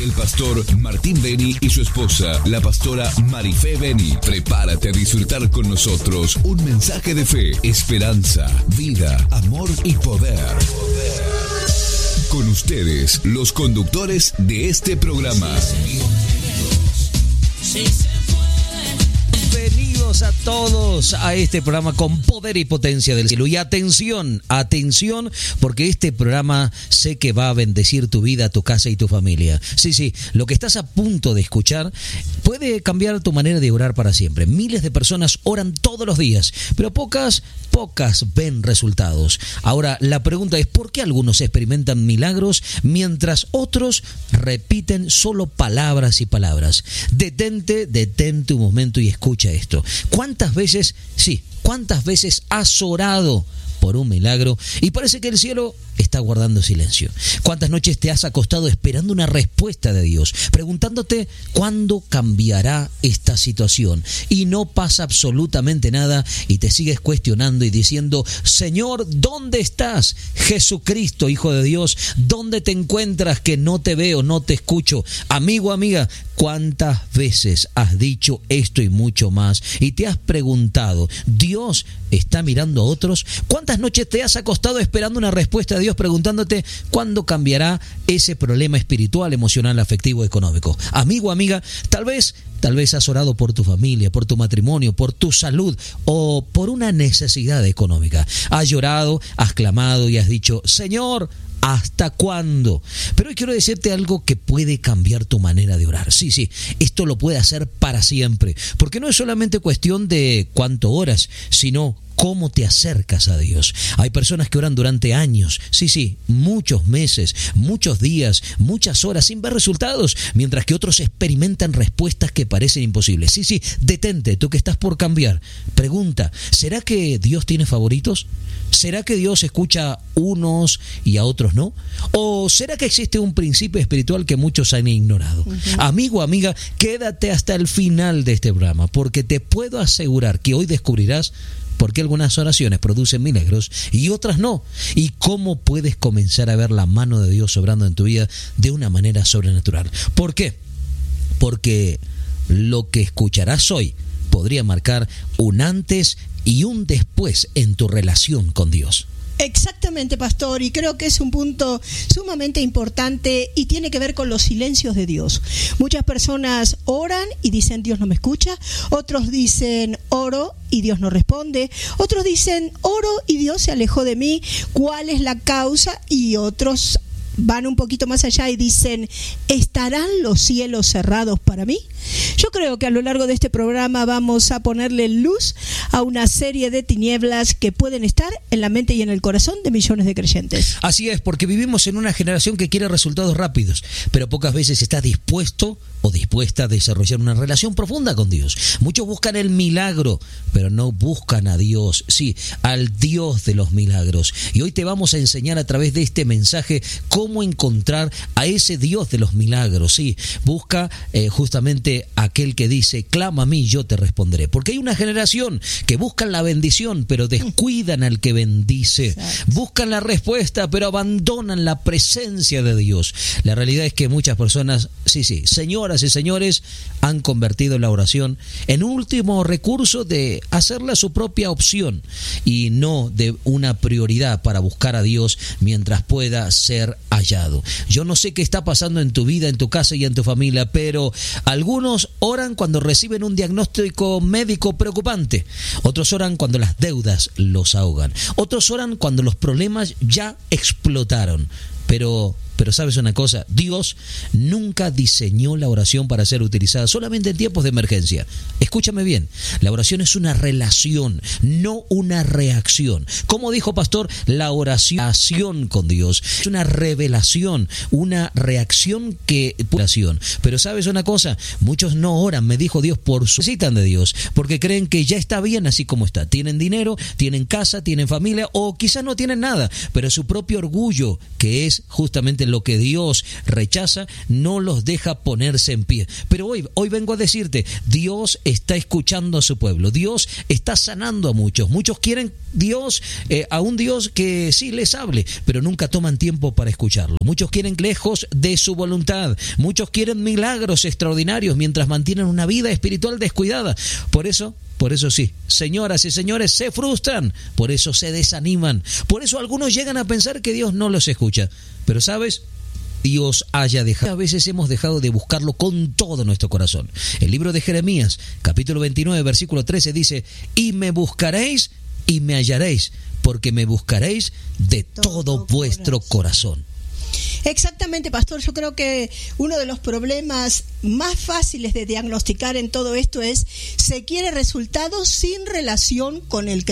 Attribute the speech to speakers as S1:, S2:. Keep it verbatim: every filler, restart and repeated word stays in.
S1: El pastor Martín Beni y su esposa, la pastora Marife Beni. Prepárate a disfrutar con nosotros un mensaje de fe, esperanza, vida, amor y poder. Con ustedes, los conductores de este programa.
S2: Bienvenidos a todos a este programa con poder y potencia del cielo. Y atención, atención, porque este programa sé que va a bendecir tu vida, tu casa y tu familia. Sí, sí, lo que estás a punto de escuchar puede cambiar tu manera de orar para siempre. Miles de personas oran todos los días, pero pocas, pocas ven resultados. Ahora, la pregunta es, ¿por qué algunos experimentan milagros mientras otros repiten solo palabras y palabras? Detente, detente un momento y escucha esto. ¿Cuántas veces, sí, cuántas veces has orado por un milagro y parece que el cielo está guardando silencio? ¿Cuántas noches te has acostado esperando una respuesta de Dios, preguntándote cuándo cambiará esta situación? Y no pasa absolutamente nada y te sigues cuestionando y diciendo, Señor, ¿dónde estás? Jesucristo, Hijo de Dios, ¿dónde te encuentras que no te veo, no te escucho? Amigo, amiga, ¿cuántas veces has dicho esto y mucho más? Y te has preguntado, ¿Dios está mirando a otros? ¿Cuántas noches te has acostado esperando una respuesta de Dios, preguntándote cuándo cambiará ese problema espiritual, emocional, afectivo, económico? Amigo, amiga, tal vez, tal vez has orado por tu familia, por tu matrimonio, por tu salud o por una necesidad económica. Has llorado, has clamado y has dicho, Señor, ¿hasta cuándo? Pero hoy quiero decirte algo que puede cambiar tu manera de orar. Sí, sí, esto lo puede hacer para siempre. Porque no es solamente cuestión de cuánto oras, sino cómo te acercas a Dios. Hay personas que oran durante años, sí, sí, muchos meses, muchos días, muchas horas sin ver resultados, mientras que otros experimentan respuestas que parecen imposibles. Sí, sí, detente, tú que estás por cambiar. Pregunta, ¿será que Dios tiene favoritos? ¿Será que Dios escucha a unos y a otros no? ¿O será que existe un principio espiritual que muchos han ignorado? Uh-huh. Amigo, amiga, quédate hasta el final de este programa, porque te puedo asegurar que hoy descubrirás por qué algunas oraciones producen milagros y otras no, y cómo puedes comenzar a ver la mano de Dios obrando en tu vida de una manera sobrenatural. ¿Por qué? Porque lo que escucharás hoy podría marcar un antes y un después en tu relación con Dios.
S3: Exactamente, pastor, y creo que es un punto sumamente importante y tiene que ver con los silencios de Dios. Muchas personas oran y dicen, Dios no me escucha. Otros dicen, oro y Dios no responde. Otros dicen, oro y Dios se alejó de mí. ¿Cuál es la causa? Y otros van un poquito más allá y dicen, ¿estarán los cielos cerrados para mí? Yo creo que a lo largo de este programa vamos a ponerle luz a una serie de tinieblas que pueden estar en la mente y en el corazón de millones de creyentes.
S2: Así es, porque vivimos en una generación que quiere resultados rápidos, pero pocas veces está dispuesto o dispuesta a desarrollar una relación profunda con Dios. Muchos buscan el milagro, pero no buscan a Dios, sí, al Dios de los milagros. Y hoy te vamos a enseñar a través de este mensaje cómo encontrar a ese Dios de los milagros. Sí, busca eh, justamente aquel que dice, clama a mí, yo te responderé. Porque hay una generación que buscan la bendición, pero descuidan al que bendice. Exacto. Buscan la respuesta, pero abandonan la presencia de Dios. La realidad es que muchas personas, sí, sí, señoras y señores, han convertido la oración en un último recurso de hacerla su propia opción y no de una prioridad para buscar a Dios mientras pueda ser hallado. Yo no sé qué está pasando en tu vida, en tu casa y en tu familia, pero algunos oran cuando reciben un diagnóstico médico preocupante. Otros oran cuando las deudas los ahogan. Otros oran cuando los problemas ya explotaron. Pero, pero ¿sabes una cosa? Dios nunca diseñó la oración para ser utilizada solamente en tiempos de emergencia. Escúchame bien, la oración es una relación, no una reacción. Como dijo pastor, la oración con Dios es una revelación, una reacción que... Pero ¿sabes una cosa? Muchos no oran, me dijo Dios, por su... necesitan de Dios, porque creen que ya está bien así como está. Tienen dinero, tienen casa, tienen familia, o quizás no tienen nada, pero su propio orgullo, que es es justamente lo que Dios rechaza, no los deja ponerse en pie. Pero hoy, hoy vengo a decirte, Dios está escuchando a su pueblo, Dios está sanando a muchos. Muchos quieren Dios, eh, a un Dios que sí les hable, pero nunca toman tiempo para escucharlo. Muchos quieren lejos de su voluntad, muchos quieren milagros extraordinarios mientras mantienen una vida espiritual descuidada. Por eso, por eso sí, señoras y señores, se frustran, por eso se desaniman, por eso algunos llegan a pensar que Dios no los escucha. Pero ¿sabes? Dios haya dejado. A veces hemos dejado de buscarlo con todo nuestro corazón. El libro de Jeremías, capítulo veintinueve, versículo trece dice: y me buscaréis y me hallaréis, porque me buscaréis de todo, todo vuestro corazón. corazón.
S3: Exactamente, pastor. Yo creo que uno de los problemas más fáciles de diagnosticar en todo esto es: se quiere resultados sin relación con el